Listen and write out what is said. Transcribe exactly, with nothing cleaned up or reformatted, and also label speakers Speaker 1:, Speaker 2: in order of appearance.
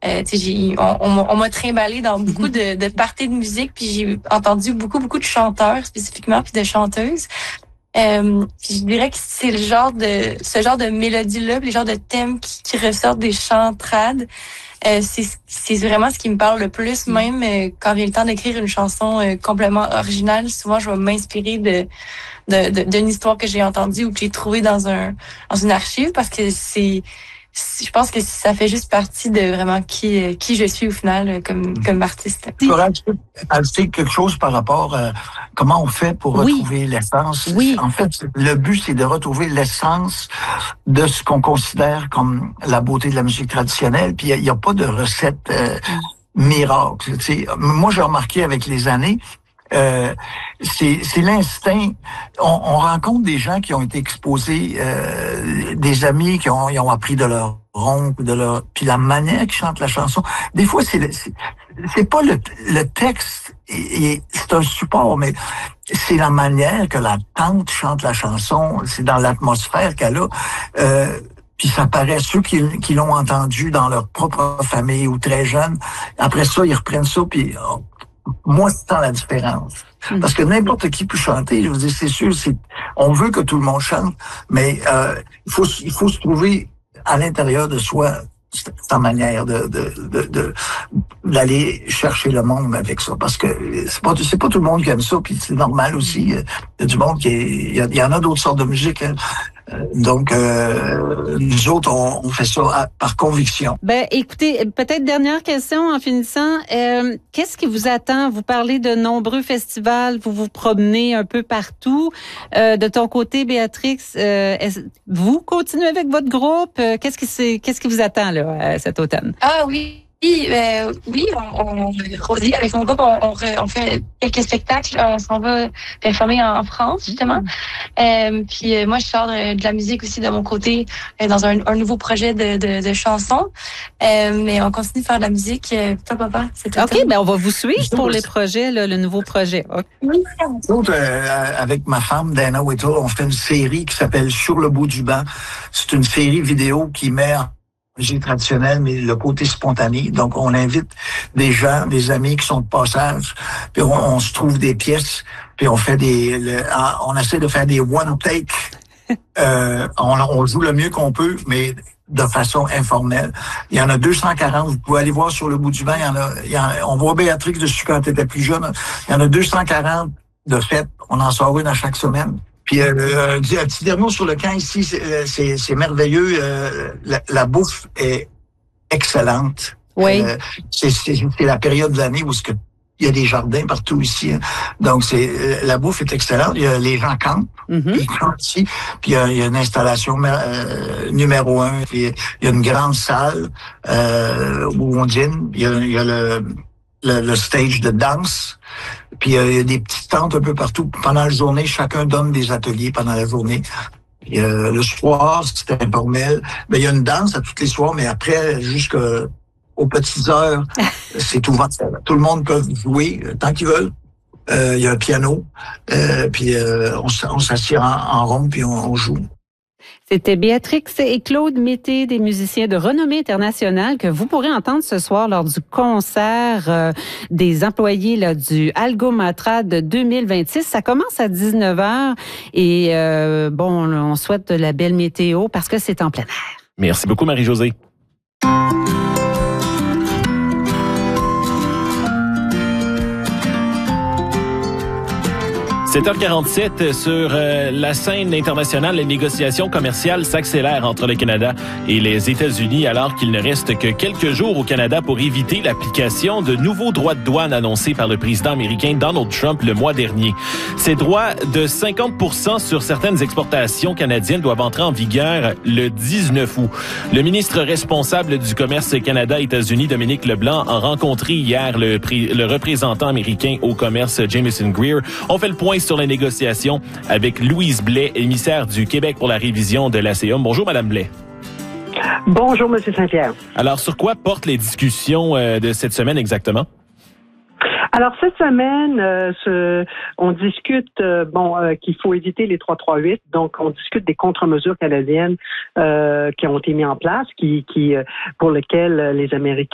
Speaker 1: Euh, tu sais, j'ai, on, on, m'a- on m'a trimballé dans beaucoup de, de parties de musique, puis j'ai entendu beaucoup, beaucoup de chanteurs spécifiquement, puis de chanteuses. Euh, puis je dirais que c'est le genre de, ce genre de mélodie-là, puis les genres de thèmes qui, qui ressortent des chants trad. Euh, c'est, c'est vraiment ce qui me parle le plus, même euh, quand vient le temps d'écrire une chanson euh, complètement originale. Souvent, je vais m'inspirer de, de, de d'une histoire que j'ai entendue ou que j'ai trouvée dans un dans une archive, parce que c'est, c'est- je pense que ça fait juste partie de vraiment qui euh, qui je suis au final euh, comme comme artiste.
Speaker 2: Je pourrais ajouter ajouter quelque chose par rapport à comment on fait pour
Speaker 3: Oui.
Speaker 2: retrouver l'essence.
Speaker 3: Oui.
Speaker 2: En fait, le but, c'est de retrouver l'essence de ce qu'on considère comme la beauté de la musique traditionnelle. Puis il n'y a, a pas de recette euh, miracle. Tu sais. Moi, j'ai remarqué avec les années, euh, c'est, c'est l'instinct. On, on rencontre des gens qui ont été exposés, euh, des amis qui ont, ils ont appris de leur ronde, de leur, puis la manière qu'ils chantent la chanson. Des fois, c'est, le- c'est, c'est pas le, le texte, et, et c'est un support, mais c'est la manière que la tante chante la chanson. C'est dans l'atmosphère qu'elle a. Euh, Puis ça paraît, ceux qui, qui l'ont entendu dans leur propre famille ou très jeunes, après ça, ils reprennent ça, puis oh, moi, c'est dans la différence.
Speaker 3: Mm.
Speaker 2: Parce que n'importe qui peut chanter, je veux dire, c'est sûr, c'est, on veut que tout le monde chante, mais euh, il faut, il faut se trouver à l'intérieur de soi sa manière de, de, de, de d'aller chercher le monde avec ça, parce que c'est pas c'est pas tout le monde qui aime ça, puis c'est normal aussi. Il y a du monde qui est, il y, a, il y en a d'autres sortes de musique. Hein. Donc, euh, nous autres, on, on fait ça à, par conviction.
Speaker 3: Ben, écoutez, peut-être dernière question en finissant. Euh, qu'est-ce qui vous attend? Vous parlez de nombreux festivals, vous vous promenez un peu partout. Euh, de ton côté, Béatrix, euh, est-ce, vous continuez avec votre groupe? Euh, qu'est-ce qui c'est, qu'est-ce qui vous attend là cet automne?
Speaker 1: Ah oui. Oui, euh, oui, on, on, Rosie, avec mon groupe, on, on, on fait quelques spectacles. On s'en va performer en, en France, justement. Euh, puis euh, moi, je sors de, de la musique aussi de mon côté euh, dans un, un nouveau projet de, de, de chansons. Euh, mais on continue de faire de la musique. Euh, toi, papa, c'est tout.
Speaker 3: OK, ben on va vous suivre pour les projets, là, le nouveau projet. Okay.
Speaker 1: Oui.
Speaker 2: Nous autres, euh, avec ma femme, Dana Whittle, on fait une série qui s'appelle Sur le bout du banc. C'est une série vidéo qui met en musique traditionnelle, mais le côté spontané. Donc, on invite des gens, des amis qui sont de passage, puis on, on se trouve des pièces, puis on fait des, le, on essaie de faire des one take. Euh, on, on joue le mieux qu'on peut, mais de façon informelle. Il y en a deux cent quarante. Vous pouvez aller voir Sur le bout du banc. Il y en a, il y en a on voit Béatrix dessus quand elle était plus jeune. Il y en a deux cent quarante de fêtes. On en sort une à chaque semaine. Puis euh, un petit dernier mot sur le camp ici, c'est, c'est, c'est merveilleux. Euh, la, la bouffe est excellente.
Speaker 3: Oui.
Speaker 2: Euh, c'est, c'est, c'est la période de l'année où ce que il y a des jardins partout ici. Hein. Donc, c'est la bouffe est excellente. Il y a, les gens campent,
Speaker 3: Mm-hmm.
Speaker 2: ils campent ici. Puis, il y a, il y a une installation euh, numéro un. Puis, il y a une grande salle euh, où on dîne. Il y a, il y a le, le, le stage de danse. Puis, il y a des petites tentes un peu partout. Pendant la journée, chacun donne des ateliers pendant la journée. Puis, euh, le soir, c'est informel. Ben, il y a une danse à tous les soirs, mais après, jusqu'à aux petites heures, c'est ouvert. Tout le monde peut jouer tant qu'ils veulent. Euh, il y a un piano, euh, puis euh, on, on s'assied en, en rond, puis on, on joue.
Speaker 3: C'était Béatrix et Claude Mété, des musiciens de renommée internationale que vous pourrez entendre ce soir lors du concert euh, des employés là, du Algomatrad de deux mille vingt-six. Ça commence à dix-neuf heures et euh, bon, on souhaite de la belle météo parce que c'est en plein air.
Speaker 4: Merci beaucoup, Marie-Josée. sept heures quarante-sept sur euh, la scène internationale, les négociations commerciales s'accélèrent entre le Canada et les États-Unis alors qu'il ne reste que quelques jours au Canada pour éviter l'application de nouveaux droits de douane annoncés par le président américain Donald Trump le mois dernier. Ces droits de cinquante pour cent sur certaines exportations canadiennes doivent entrer en vigueur le dix-neuf août. Le ministre responsable du commerce Canada-États-Unis, Dominique Leblanc, a rencontré hier le, pré- le représentant américain au commerce, Jamieson Greer. On fait le point sur les négociations avec Louise Blais, émissaire du Québec pour la révision de l'A C E M. Bonjour, Madame Blais.
Speaker 5: Bonjour, Monsieur Saint-Pierre.
Speaker 4: Alors, sur quoi portent les discussions euh, de cette semaine exactement?
Speaker 5: Alors, cette semaine, euh, ce, on discute, euh, bon, euh, qu'il faut éviter les trois trois huit. Donc, on discute des contre-mesures canadiennes euh, qui ont été mises en place, qui, qui, euh, pour lesquelles les Américains